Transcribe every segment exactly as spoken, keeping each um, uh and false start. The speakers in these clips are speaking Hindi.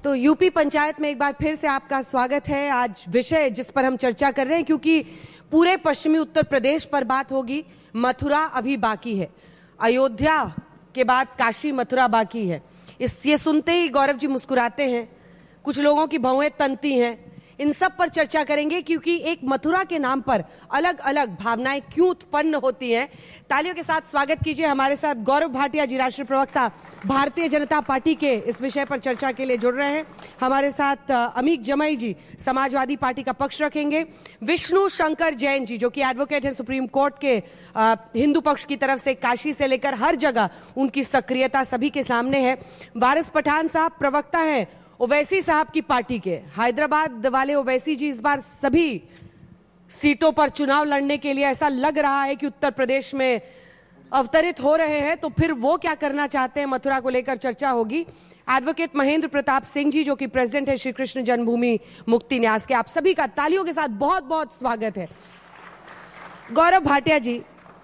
तो यूपी पंचायत में एक बार फिर से आपका स्वागत है। आज विषय जिस पर हम चर्चा कर रहे हैं, क्योंकि पूरे पश्चिमी उत्तर प्रदेश पर बात होगी, मथुरा अभी बाकी है। अयोध्या के बाद काशी मथुरा बाकी है। इस ये सुनते ही गौरव जी मुस्कुराते हैं, कुछ लोगों की भौएं तनती हैं। इन सब पर चर्चा करेंगे, क्योंकि एक मथुरा के नाम पर अलग अलग भावनाएं क्यों उत्पन्न होती हैं। तालियों के साथ स्वागत कीजिए हमारे साथ गौरव भाटिया जी, राष्ट्रीय प्रवक्ता भारतीय जनता पार्टी के, इस विषय पर चर्चा के लिए जुड़ रहे हैं। हमारे साथ अमीक जमई जी समाजवादी पार्टी का पक्ष रखेंगे। विष्णु शंकर जैन जी जो कि एडवोकेट हैं सुप्रीम कोर्ट के, आ, हिंदू पक्ष की तरफ से काशी से लेकर हर जगह उनकी सक्रियता सभी के सामने है। वारिस पठान साहब प्रवक्ता हैं ओवैसी साहब की पार्टी के। हैदराबाद वाले ओवैसी जी इस बार सभी सीटों पर चुनाव लड़ने के लिए ऐसा लग रहा है कि उत्तर प्रदेश में अवतरित हो रहे हैं, तो फिर वो क्या करना चाहते हैं, मथुरा को लेकर चर्चा होगी। एडवोकेट महेंद्र प्रताप सिंह जी जो कि प्रेसिडेंट है श्री कृष्ण जन्मभूमि मुक्ति न्यास के, आप सभी का तालियों के साथ बहुत बहुत स्वागत है। गौरव भाटिया जी,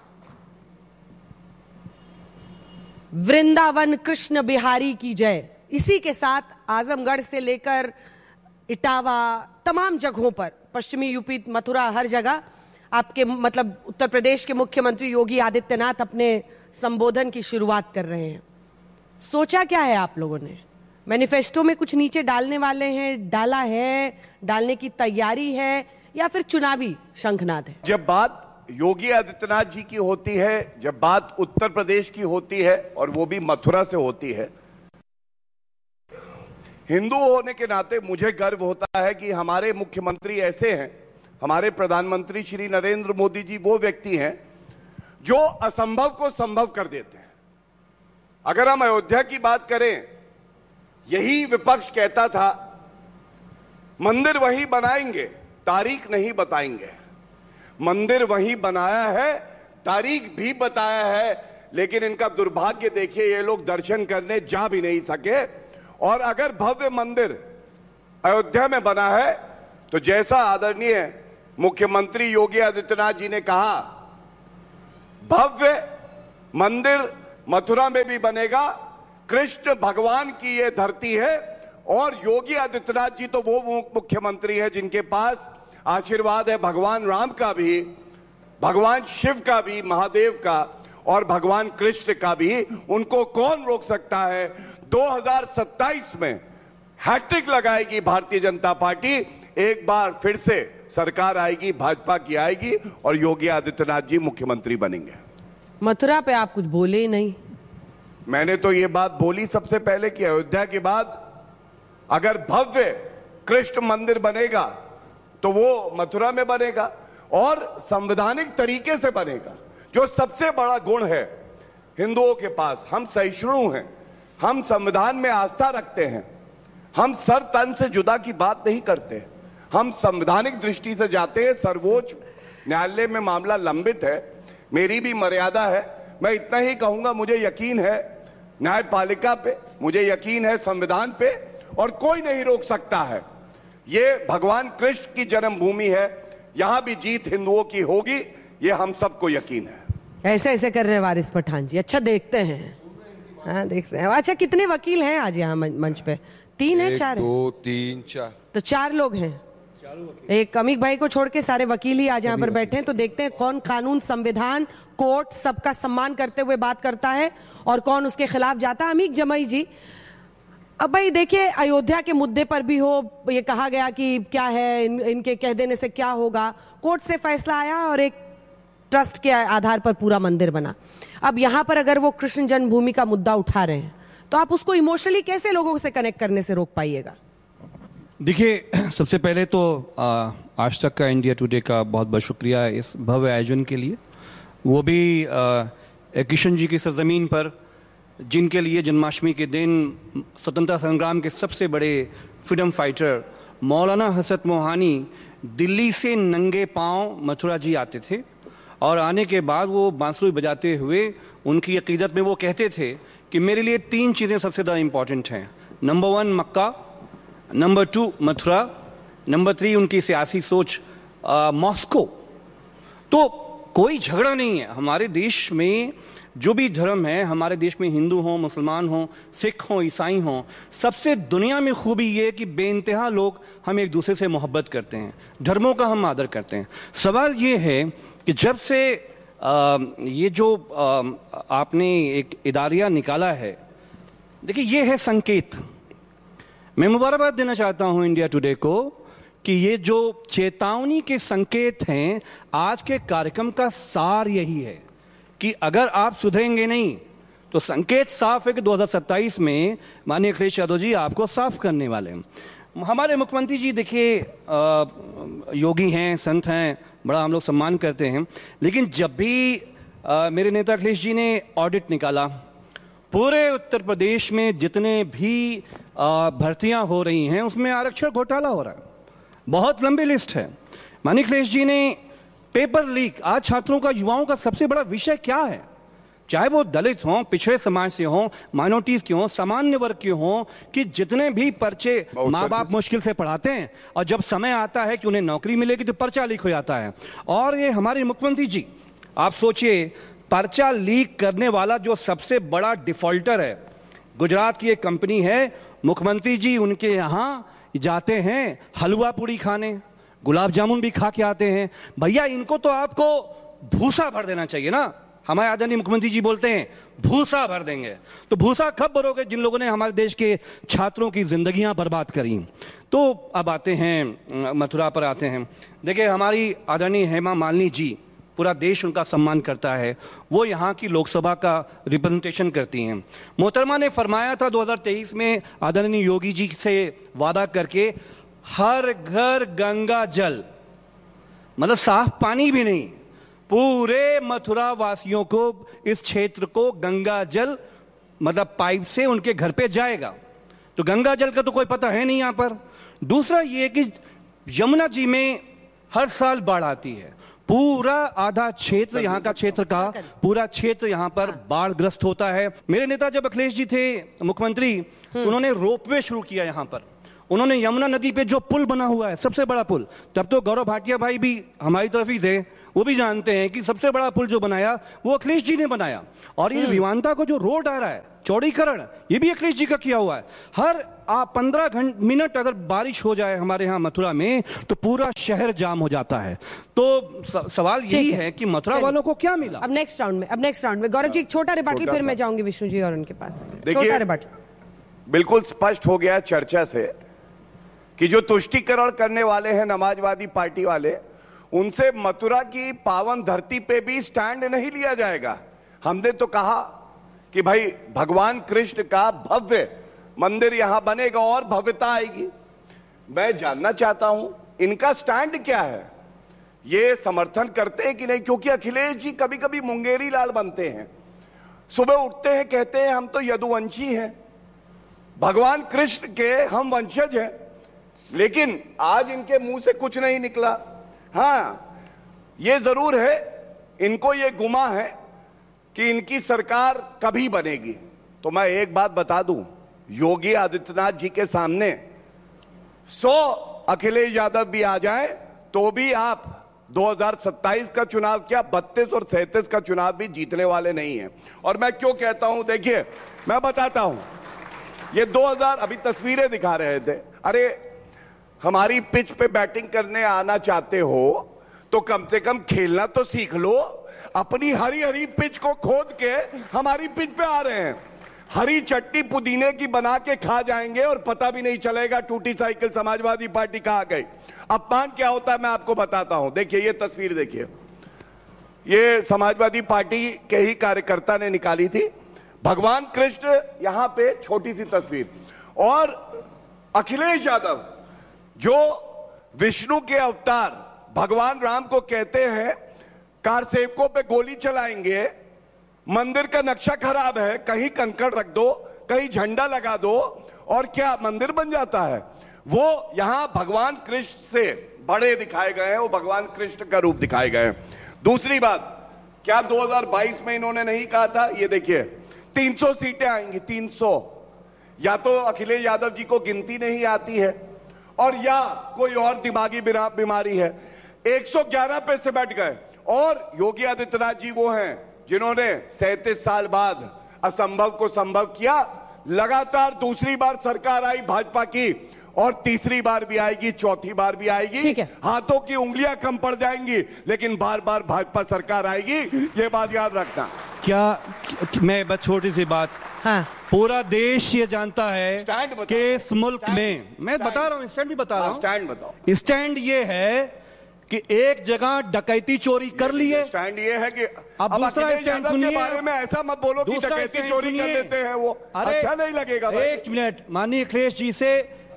वृंदावन कृष्ण बिहारी की जय, इसी के साथ आजमगढ़ से लेकर इटावा तमाम जगहों पर, पश्चिमी यूपी मथुरा हर जगह आपके मतलब उत्तर प्रदेश के मुख्यमंत्री योगी आदित्यनाथ अपने संबोधन की शुरुआत कर रहे हैं। सोचा क्या है आप लोगों ने? मैनिफेस्टो में कुछ नीचे डालने वाले हैं, डाला है, डालने की तैयारी है, या फिर चुनावी शंखनाद है? जब बात योगी आदित्यनाथ जी की होती है, जब बात उत्तर प्रदेश की होती है और वो भी मथुरा से होती है, हिंदू होने के नाते मुझे गर्व होता है कि हमारे मुख्यमंत्री ऐसे हैं, हमारे प्रधानमंत्री श्री नरेंद्र मोदी जी वो व्यक्ति हैं जो असंभव को संभव कर देते हैं। अगर हम अयोध्या की बात करें, यही विपक्ष कहता था मंदिर वहीं बनाएंगे, तारीख नहीं बताएंगे। मंदिर वहीं बनाया है, तारीख भी बताया है, लेकिन इनका दुर्भाग्य देखिए, ये लोग दर्शन करने जा भी नहीं सके। और अगर भव्य मंदिर अयोध्या में बना है, तो जैसा आदरणीय मुख्यमंत्री योगी आदित्यनाथ जी ने कहा, भव्य मंदिर मथुरा में भी बनेगा। कृष्ण भगवान की ये धरती है और योगी आदित्यनाथ जी तो वो मुख्यमंत्री है जिनके पास आशीर्वाद है भगवान राम का भी, भगवान शिव का भी, महादेव का, और भगवान कृष्ण का भी। उनको कौन रोक सकता है? दो हज़ार सत्ताईस में हैट्रिक लगाएगी भारतीय जनता पार्टी, एक बार फिर से सरकार आएगी, भाजपा की आएगी और योगी आदित्यनाथ जी मुख्यमंत्री बनेंगे। मथुरा पे आप कुछ बोले ही नहीं। मैंने तो ये बात बोली सबसे पहले कि अयोध्या के बाद अगर भव्य कृष्ण मंदिर बनेगा तो वो मथुरा में बनेगा और संवैधानिक तरीके से बनेगा, जो सबसे बड़ा गुण है हिंदुओं के पास। हम सहिष्णु हैं, हम संविधान में आस्था रखते हैं, हम सर तन से जुदा की बात नहीं करते, हम संवैधानिक दृष्टि से जाते हैं। सर्वोच्च न्यायालय में मामला लंबित है, मेरी भी मर्यादा है, मैं इतना ही कहूंगा, मुझे यकीन है न्यायपालिका पे, मुझे यकीन है संविधान पे, और कोई नहीं रोक सकता है। ये भगवान कृष्ण की जन्मभूमि है, यहां भी जीत हिंदुओं की होगी, ये हम सबको यकीन है। ऐसे ऐसे कर रहे हैं वारिस पठान जी, अच्छा देखते हैं, हाँ देखते हैं। अच्छा, कितने वकील हैं आज यहाँ मंच पे? तीन है, चार है? दो तीन चार, तो चार लोग हैं। एक अमीक भाई को छोड़ के सारे वकील ही आज यहाँ पर बैठे हैं। तो देखते हैं कौन कानून, संविधान, कोर्ट सबका सम्मान करते हुए बात करता है और कौन उसके खिलाफ जाता है। अमीक जमई जी, अब भाई देखिए, अयोध्या के मुद्दे पर भी हो, ये कहा गया कि क्या है, इन, इनके कह देने से क्या होगा, कोर्ट से फैसला आया और एक ट्रस्ट के आधार पर पूरा मंदिर बना। अब यहाँ पर अगर वो कृष्ण जन्मभूमि का मुद्दा उठा रहे हैं, तो आप उसको इमोशनली कैसे लोगों से कनेक्ट करने से रोक पाइएगा? देखिए, सबसे पहले तो आ, आज तक का इंडिया टुडे का बहुत बहुत शुक्रिया इस भव्य आयोजन के लिए, वो भी आ, किशन जी की सरजमीन पर, जिनके लिए जन्माष्टमी के दिन स्वतंत्रता संग्राम के सबसे बड़े फ्रीडम फाइटर मौलाना हसरत मोहानी दिल्ली से नंगे पांव मथुरा जी आते थे, और आने के बाद वो बांसुरी बजाते हुए उनकी अकीदत में वो कहते थे कि मेरे लिए तीन चीज़ें सबसे ज़्यादा इम्पॉर्टेंट हैं। नंबर वन मक्का, number two Mathura, number three उनकी सियासी सोच मॉस्को। तो कोई झगड़ा नहीं है। हमारे देश में जो भी धर्म है, हमारे देश में हिंदू हों, मुसलमान हों, सिख हों, ईसाई हों, सबसे दुनिया में खूबी ये कि बेइंतहा लोग हम एक दूसरे से मोहब्बत करते हैं, धर्मों का हम आदर करते हैं। सवाल ये है कि जब से आ, ये जो आ, आपने एक इदारिया निकाला है, देखिए ये है संकेत। मैं मुबारकबाद देना चाहता हूं इंडिया टुडे को कि ये जो चेतावनी के संकेत हैं, आज के कार्यक्रम का सार यही है कि अगर आप सुधरेंगे नहीं तो संकेत साफ है कि दो हज़ार सत्ताईस में माननीय अखिलेश यादव जी आपको साफ करने वाले हैं। हमारे मुख्यमंत्री जी देखिए योगी हैं, संत हैं, बड़ा हम लोग सम्मान करते हैं, लेकिन जब भी आ, मेरे नेता अखिलेश जी ने ऑडिट निकाला, पूरे उत्तर प्रदेश में जितने भी भर्तियां हो रही हैं उसमें आरक्षण घोटाला हो रहा है, बहुत लंबी लिस्ट है। माननीय अखिलेश जी ने पेपर लीक, आज छात्रों का, युवाओं का सबसे बड़ा विषय क्या है, चाहे वो दलित हों, पिछड़े समाज से हों, माइनॉरिटीज के हों, सामान्य वर्ग के हों, कि जितने भी पर्चे माँ बाप मुश्किल से पढ़ाते हैं और जब समय आता है कि उन्हें नौकरी मिलेगी तो पर्चा लीक हो जाता है। और ये हमारे मुख्यमंत्री जी, आप सोचिए, पर्चा लीक करने वाला जो सबसे बड़ा डिफॉल्टर है, गुजरात की एक कंपनी है, मुख्यमंत्री जी उनके यहाँ जाते हैं हलवा पूड़ी खाने, गुलाब जामुन भी खा के आते हैं। भैया इनको तो आपको भूसा भर देना चाहिए ना। हमारे आदरणीय मुख्यमंत्री जी बोलते हैं भूसा भर देंगे, तो भूसा कब भरोगे जिन लोगों ने हमारे देश के छात्रों की जिंदगियां बर्बाद करी। तो अब आते हैं मथुरा पर आते हैं। देखिए हमारी आदरणीय हेमा मालिनी जी, पूरा देश उनका सम्मान करता है, वो यहाँ की लोकसभा का रिप्रेजेंटेशन करती हैं। मोहतरमा ने फरमाया था दो हज़ार तेईस में आदरणीय योगी जी से वादा करके, हर घर गंगा जल, मतलब साफ पानी भी नहीं, पूरे मथुरा वासियों को, इस क्षेत्र को गंगा जल मतलब पाइप से उनके घर पे जाएगा। तो गंगा जल का तो कोई पता है नहीं यहां पर। दूसरा ये कि यमुना जी में हर साल बाढ़ आती है, पूरा आधा क्षेत्र, यहाँ का क्षेत्र का पूरा क्षेत्र यहाँ पर बाढ़ ग्रस्त होता है। मेरे नेता जब अखिलेश जी थे मुख्यमंत्री, उन्होंने रोपवे शुरू किया यहाँ पर। उन्होंने यमुना नदी पे जो पुल बना हुआ है, सबसे बड़ा पुल, तब तो गौरव भाटिया भाई भी हमारी तरफ ही थे, वो भी जानते हैं कि सबसे बड़ा पुल जो बनाया वो अखिलेश जी ने बनाया। और ये विमानता को जो रोड आ रहा है, चौड़ीकरण, ये भी अखिलेश जी का किया हुआ है। हर पंद्रह घंटे मिनट अगर बारिश हो जाए हमारे यहाँ मथुरा में तो पूरा शहर जाम हो जाता है। तो स, सवाल यही है कि मथुरा वालों को क्या मिला। अब नेक्स्ट राउंड में अब नेक्स्ट राउंड में गौरव जी एक छोटा रिबटल, फिर मैं जाऊंगी विष्णु जी और उनके पास। छोटा रिबटल। बिल्कुल स्पष्ट हो गया चर्चा से कि जो तुष्टीकरण करने वाले हैं समाजवादी पार्टी वाले, उनसे मथुरा की पावन धरती पे भी स्टैंड नहीं लिया जाएगा। हमने तो कहा कि भाई भगवान कृष्ण का भव्य मंदिर यहां बनेगा और भव्यता आएगी। मैं जानना चाहता हूं इनका स्टैंड क्या है, ये समर्थन करते हैं कि नहीं, क्योंकि अखिलेश जी कभी कभी मुंगेरी लाल बनते हैं। सुबह उठते हैं कहते हैं हम तो यदुवंशी हैं, भगवान कृष्ण के हम वंशज हैं, लेकिन आज इनके मुंह से कुछ नहीं निकला। हाँ, ये जरूर है, इनको ये गुमा है कि इनकी सरकार कभी बनेगी। तो मैं एक बात बता दूं, योगी आदित्यनाथ जी के सामने सौ अखिलेश यादव भी आ जाए तो भी आप दो हज़ार सत्ताईस का चुनाव क्या, बत्तीस और सैंतीस का चुनाव भी जीतने वाले नहीं हैं। और मैं क्यों कहता हूं, देखिए मैं बताता हूं, ये दो हज़ार अभी तस्वीरें दिखा रहे थे। अरे हमारी पिच पे बैटिंग करने आना चाहते हो तो कम से कम खेलना तो सीख लो। अपनी हरी हरी पिच को खोद के हमारी पिच पे आ रहे हैं, हरी चट्टी पुदीने की बना के खा जाएंगे और पता भी नहीं चलेगा टूटी साइकिल समाजवादी पार्टी कहां गई। अपमान क्या होता है मैं आपको बताता हूं। देखिए ये तस्वीर देखिए, ये समाजवादी पार्टी के ही कार्यकर्ता ने निकाली थी। भगवान कृष्ण यहां पे छोटी सी तस्वीर, और अखिलेश यादव जो विष्णु के अवतार भगवान राम को कहते हैं, कार सेवकों पे गोली चलाएंगे, मंदिर का नक्शा खराब है, कहीं कंकड़ रख दो, कहीं झंडा लगा दो और क्या मंदिर बन जाता है। वो यहां भगवान कृष्ण से बड़े दिखाए गए हैं, वो भगवान कृष्ण का रूप दिखाए गए हैं। दूसरी बात, क्या दो हज़ार बाईस में इन्होंने नहीं कहा था, ये देखिए तीन सौ सीटें आएंगी, तीन सौ। या तो अखिलेश यादव जी को गिनती नहीं आती है और या कोई और दिमागी बीमारी है। एक सौ ग्यारह पे से बैठ गए और योगी आदित्यनाथ जी वो हैं जिन्होंने सैंतीस साल बाद असंभव को संभव किया। लगातार दूसरी बार सरकार आई भाजपा की और तीसरी बार भी आएगी, चौथी बार भी आएगी। हाथों की उंगलियां कम पड़ जाएंगी लेकिन बार बार भाजपा सरकार आएगी, ये बात याद रखना। क्या मैं बस छोटी सी बात, हाँ। पूरा देश ये जानता है कि इस मुल्क स्टैंड, में मैं स्टैंड, बता रहा हूँ, स्टैंड भी बता रहा हूँ, स्टैंड बताओ। स्टैंड ये है कि एक जगह डकैती चोरी कर लिए। स्टैंड ये है कि अब दूसरा अखिलेश स्टैंड यादव सुनिए, के बारे में ऐसा मत बोलो कि दूसरा डकैती स्टैंड चोरी कर सुनिए। लेते हैं वो, अरे अच्छा नहीं लगेगा भाई। एक मिनट, माननीय अखिलेश जी से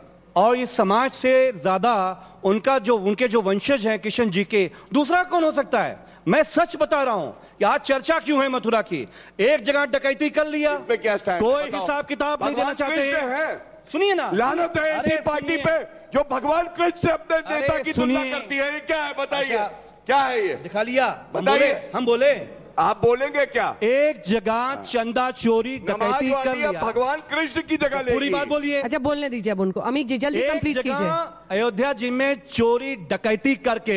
और इस समाज से ज्यादा उनका जो उनके जो वंशज हैं किशन जी के, दूसरा कौन हो सकता है? मैं सच बता रहा हूं कि आज चर्चा क्यों है मथुरा की। एक जगह डकैती कर लिया, इस पे क्या स्टैंड? कोई बताओ। हिसाब किताब नहीं भगवान देना चाहते कृष्ण हैं। है। सुनिए ना, लानत है ऐसी अरे पार्टी सुनिए। पे जो भगवान कृष्ण से अपने नेता अरे की तुलना सुनिए। करती है। ये क्या है बताइए? अच्छा। क्या है ये? दिखा लिया, हम बताइए। बोले हम बोले आप बोलेंगे क्या? एक जगह चंदा चोरी डकैती कर समाजवादी अब लिया। भगवान कृष्ण की जगह लेगी। पूरी बात बोलिए। अच्छा बोलने दीजिए अब उनको। अमित जी जल्दी एक कंप्लीट कीजिए। जगह अयोध्या जी में चोरी डकैती करके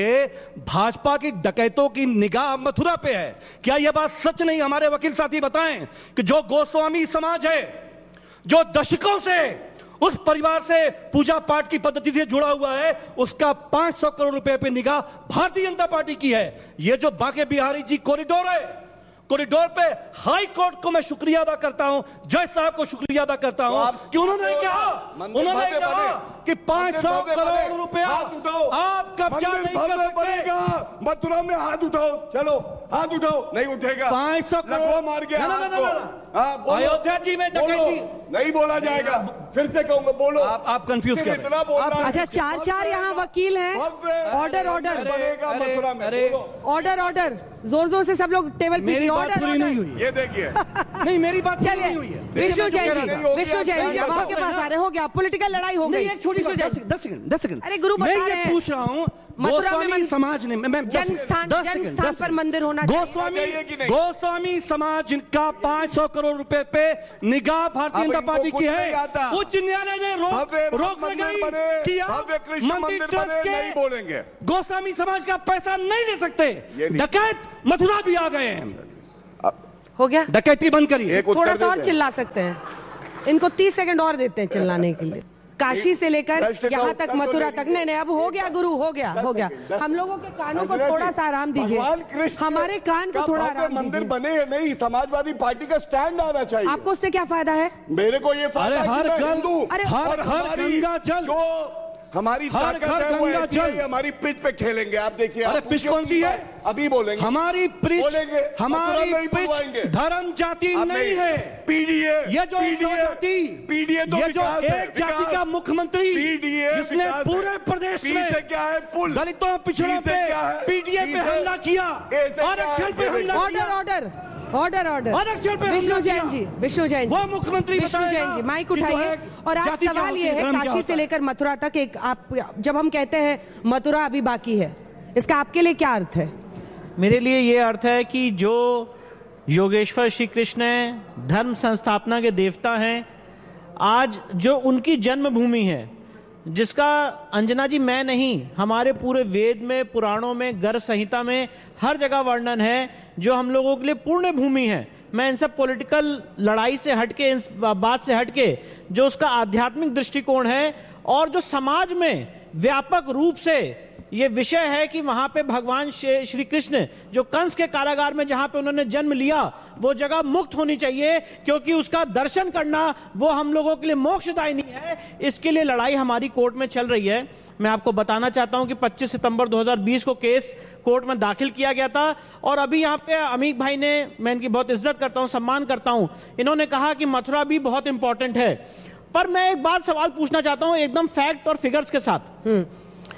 भाजपा की डकैतों की निगाह मथुरा पे है। क्या यह बात सच नहीं? हमारे वकील साथी बताएं कि जो गोस्वामी समाज है, जो दशकों से उस परिवार से पूजा पाठ की पद्धति से जुड़ा हुआ है, उसका पांच सौ करोड़ रुपए पे निगाह भारतीय जनता पार्टी की है। ये जो बांके बिहारी जी कॉरिडोर है, कॉरिडोर पे हाई कोर्ट को मैं शुक्रिया अदा करता हूं, जज साहब को शुक्रिया अदा करता हूं कि उन्होंने कहा उन्होंने कहा कि पांच सौ करोड़ रुपया आप कब्जा नहीं कर सकते। मथुरा में हाथ उठाओ, चलो हाथ उठाओ। नहीं उठेगा। पांच सौ करोड़ मार गया। ना, ना, ना, ना, ना। अयोध्या जी में डकैती नहीं बोला जाएगा। फिर से कहूंगा, बोलो। आप आप कंफ्यूज कर इतना बोलना। अच्छा चार चार यहाँ वकील हैं। ऑर्डर ऑर्डर बनेगा मथुरा में। अरे ऑर्डर ऑर्डर जोर जोर से सब लोग टेबल पे मेरी बात ऑर्डर पूरी नहीं हुई। ये देखिए नहीं, मेरी बात पूरी चलिए नहीं हुई है। विष्णु जैन जी, नहीं होगी, विष्णु जैन जी अब बताओ। आपके पास आ रहे हो गया, पॉलिटिकल लड़ाई हो गई। नहीं, एक छोटी विष्णु बात, जैन दस सेकंड दस सेकंड अरे गुरु मैं बता रहे ये हैं। पूछ रहा हूँ, मथुरा में गोस्वामी मन- समाज ने मैं मैं- दस जन्म सेकंड, स्थान दस जन्म सेकंड, स्थान दस पर सेकंड। मंदिर होना चाहिए। गोस्वामी चाहिए कि नहीं? गोस्वामी समाज जिनका पांच सौ करोड़ रुपए पे निगाह भारतीय अब जनता इनको पार्टी कुछ की नहीं है। आता। उच्च न्यायालय ने भव्य रोक राम रोक मंदिर लगाई बने, कि आप भव्य कृष्ण मंदिर मंदिर ट्रस्ट बने, के नहीं बोलेंगे। गोस्वामी समाज का पैसा नहीं ले सकते। ये नहीं। डकैत मथुरा भी आ गए हैं। हो गया, डकैती बंद करिए। एक उत्तर थोड़ा सा और दे दें। चिल्ला सकते हैं। इनको तीस सेकंड और देते हैं चिल्लाने के लिए। काशी से लेकर दस यहाँ सेकंड, तक दस मथुरा सेकंड तक। नहीं नहीं अब हो गया गुरु, हो गया दस हो गया। सेकंड, दस हम लोगों के कानों को अखिलेश थोड़ा जी, सा आराम दीजिए। भगवान कृष्ण हमारे कान को का थोड़ा भव्य आराम मंदिर दीजिए। बने या नहीं, समाजवादी पार्टी का स्टैंड आना चाहिए। आपको उससे क्या फायदा है? मेरे को ये फायदा अरे है कि हर मैं घर- हिंदू, अरे हर और घर हमारी गंगा जल। जो हमारी हर ताकत घर है वो गंगा ऐसी है, जल। हमारी पिच पे खेलेंगे। आप देखिए, अरे आप पिच पूछिए कौन सी है? अभी बोलेंगे। हमारी पिच बोलेंगे, हमारी मथुरा नहीं बुलवाएंगे। पिच धर्म जाति आप नहीं है। पीडीए ये जो पीडीए जाति पीडीए तो ये जो विकास है, एक जाति विकास। का मुख्यमंत्री पीडीए जिसने विकास है। पूरे प्रदेश पी में से क्या है? पुल। दलितों पिछड़ों पी से पे क्या है? पीडीए पी पे से- हमला किया, ए से क्या आरक्षण है? पे ये हमला ऑर्डर किया। ऑर्डर ऑर्डर ऑर्डर आरक्षण पे विष्णु हमला जैन किया। जी, विष्णु जैन जी, वो मुख्यमंत्री विष्णु जैन बताएगा जी माइक कि जो उठाइए। है और आज जाति क्या सवाल होती ये है, है धर्म क्या काशी होता से है। लेकर मथुरा तक, एक आप जब हम कहते हैं मथुरा अभी बाकी है, इसका आपके लिए क्या अर्थ है? मेरे लिए ये अर्थ है कि जो योगेश्वर श्री कृष्ण हैं, धर्म संस्थापना के देवता हैं, आज जो उनकी जन्मभूमि है, जिसका अंजना जी मैं नहीं, हमारे पूरे वेद में, पुराणों में, गर्ग संहिता में हर जगह वर्णन है, जो हम लोगों के लिए पुण्य भूमि है। मैं इन सब पॉलिटिकल लड़ाई से हटके, इस बात से हटके, जो उसका आध्यात्मिक दृष्टिकोण है और जो समाज में व्यापक रूप से ये विषय है कि वहां पे भगवान श्री कृष्ण जो कंस के कारागार में जहां पे उन्होंने जन्म लिया, वो जगह मुक्त होनी चाहिए, क्योंकि उसका दर्शन करना वो हम लोगों के लिए मोक्षदायी नहीं है। इसके लिए लड़ाई हमारी कोर्ट में चल रही है। मैं आपको बताना चाहता हूं कि पच्चीस सितंबर दो हज़ार बीस को केस कोर्ट में दाखिल किया गया था और अभी यहाँ पे अमीक भाई ने, मैं इनकी बहुत इज्जत करता हूं, सम्मान करता हूं, इन्होंने कहा कि मथुरा भी बहुत इंपॉर्टेंट है। पर मैं एक बात सवाल पूछना चाहता हूं एकदम फैक्ट और फिगर्स के साथ।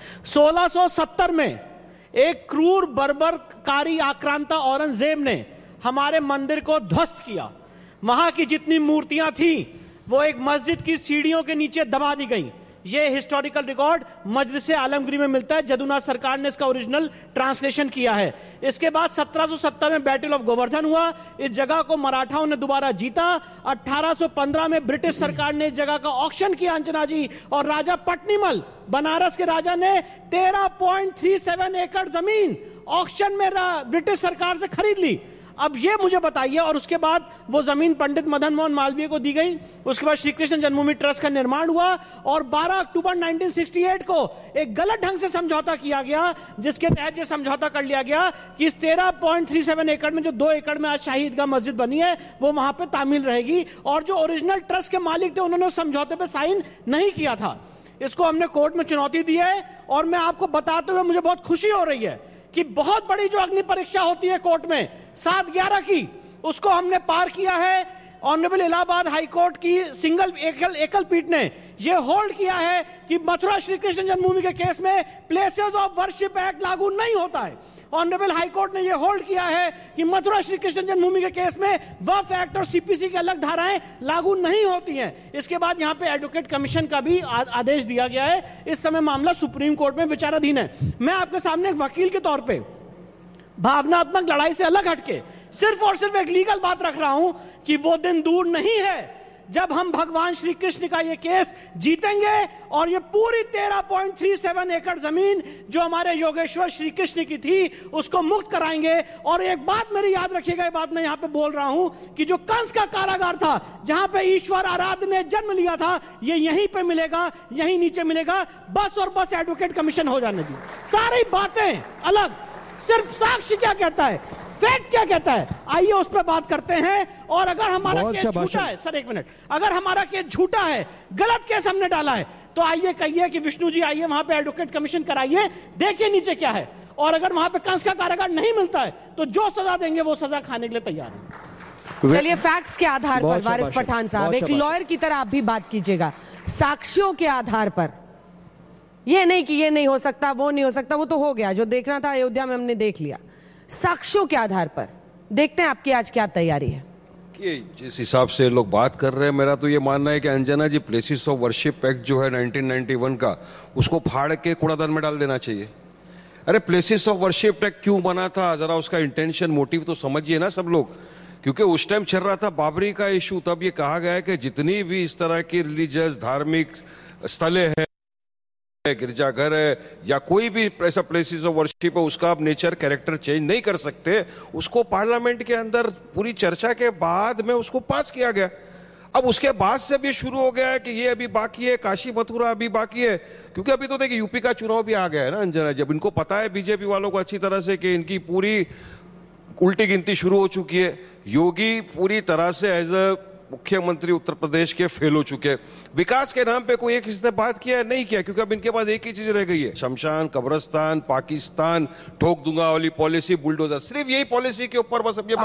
सोलह सौ सत्तर में एक क्रूर बर्बरकारी आक्रांता औरंगजेब ने हमारे मंदिर को ध्वस्त किया। वहां की जितनी मूर्तियां थी वो एक मस्जिद की सीढ़ियों के नीचे दबा दी गई। ये हिस्टोरिकल रिकॉर्ड मजलिस आलमगीरी में मिलता है। जदुनाथ सरकार ने इसका ओरिजिनल ट्रांसलेशन किया है। इसके बाद सत्रह सौ सत्तर में बैटल ऑफ गोवर्धन हुआ, इस जगह को मराठाओं ने दोबारा जीता। अठारह सौ पंद्रह में ब्रिटिश सरकार ने इस जगह का ऑक्शन किया अंजना जी, और राजा पट्नीमल बनारस के राजा ने तेरह पॉइंट तीन सात एकड़ जमीन ऑक्शन में ब्रिटिश सरकार से खरीद ली। अब ये मुझे बताइए, और उसके बाद वो जमीन पंडित मदन मोहन मालवीय को दी गई। उसके बाद श्री कृष्ण जन्मभूमि ट्रस्ट का निर्माण हुआ, और बारह अक्टूबर उन्नीस सौ अड़सठ को एक गलत ढंग से समझौता किया गया, जिसके तहत ये समझौता कर लिया गया कि इस तेरह पॉइंट तीन सात एकड़ में जो दो एकड़ में आज शाही ईदगाह मस्जिद बनी है वो वहां पे तामील रहेगी। और जो ओरिजिनल ट्रस्ट के मालिक थे उन्होंने समझौते पर साइन नहीं किया था। इसको हमने कोर्ट में चुनौती दी है, और मैं आपको बताते हुए मुझे बहुत खुशी हो रही है कि बहुत बड़ी जो अग्नि परीक्षा होती है कोर्ट में सात ग्यारह की, उसको हमने पार किया है। ऑनरेबल इलाहाबाद हाई कोर्ट की सिंगल एकल एकल पीठ ने यह होल्ड किया है कि मथुरा श्री कृष्ण जन्मभूमि के केस में प्लेसेस ऑफ वर्शिप एक्ट लागू नहीं होता है। ऑनरेबल हाई कोर्ट ने यह होल्ड किया है कि मथुरा श्री कृष्ण जन्मभूमि के केस में वक्फ एक्ट और सीपीसी की अलग धाराएं लागू नहीं होती हैं। इसके बाद यहां पे एडवोकेट कमीशन का भी आदेश दिया गया है। इस समय मामला सुप्रीम कोर्ट में विचाराधीन है। मैं आपके सामने एक वकील के तौर पे भावनात्मक लड़ाई से अलग हटके सिर्फ और सिर्फ एक लीगल बात रख रहा हूं कि वो दिन दूर नहीं है जब हम भगवान श्री कृष्ण का ये केस जीतेंगे, और ये पूरी तेरह पॉइंट तीन सात एकड़ जमीन जो हमारे योगेश्वर श्री कृष्ण की थी उसको मुक्त कराएंगे। और एक बात मेरी याद रखिएगा, ये बात मैं यहां पे बोल रहा हूं कि जो कंस का कारागार था जहां पे ईश्वर आराध्य ने जन्म लिया था, ये यहीं पे मिलेगा, यहीं नीचे मिलेगा। बस और बस एडवोकेट कमीशन हो जाने दी। सारी बातें अलग, सिर्फ साक्ष्य क्या कहता है, फैक्ट क्या कहता है, आइए उस पर बात करते हैं। और अगर हमारा केस झूठा है, सर एक मिनट, अगर हमारा केस झूठा है, गलत केस हमने डाला है, तो आइए कहिए कि विष्णु जी आइए वहां पे एडवोकेट कमीशन कराइए, देखिए नीचे क्या है। और अगर वहां पे कंस का कारागार नहीं मिलता है तो जो सजा देंगे वो सजा खाने के लिए तैयार है। चलिए फैक्ट्स के आधार पर वारिस पठान साहब, एक लॉयर की तरह आप भी बात कीजिएगा। साक्ष्यों के आधार पर, यह नहीं कि ये नहीं हो सकता, वो नहीं हो सकता, वो तो हो गया, जो देखना था अयोध्या में हमने देख लिया। साक्ष्यों के आधार पर देखते हैं आपकी आज क्या तैयारी है। कि जिस हिसाब से लोग बात कर रहे हैं, मेरा तो ये मानना है कि अंजना जी प्लेसेस ऑफ वर्शिप एक्ट जो है नाइनटीन नाइंटी वन का, उसको फाड़ के कूड़ादान में डाल देना चाहिए। अरे प्लेसेस ऑफ वर्शिप एक्ट क्यों बना था, जरा उसका इंटेंशन मोटिव तो समझिए ना सब लोग। क्योंकि उस टाइम चल रहा था बाबरी का इशू, तब ये कहा गया है कि जितनी भी इस तरह की रिलीजियस धार्मिक स्थलें हैं, गिरजाघर है या कोई भी ऐसा प्लेसेस ऑफ वर्शिप है, उसका आप नेचर कैरेक्टर चेंज नहीं कर सकते। उसको पार्लियामेंट के अंदर पूरी चर्चा के बाद में उसको पास किया गया। अब उसके बाद से अब ये शुरू हो गया है कि ये अभी बाकी है, काशी मथुरा अभी बाकी है। क्योंकि अभी तो देखिए यूपी का चुनाव भी आ गया है ना अंजना, जब इनको पता है बीजेपी वालों को अच्छी तरह से कि इनकी पूरी उल्टी गिनती शुरू हो चुकी है। योगी पूरी तरह से एज अ मुख्यमंत्री उत्तर प्रदेश के फेल हो चुके। विकास के नाम पे कोई एक किसी ने बात किया नहीं किया, क्योंकि अब इनके पास एक ही चीज रह गई है, शमशान, कब्रिस्तान, पाकिस्तान, ठोक दूंगा वाली पॉलिसी, बुलडोजर, सिर्फ यही पॉलिसी के ऊपर बस अब ये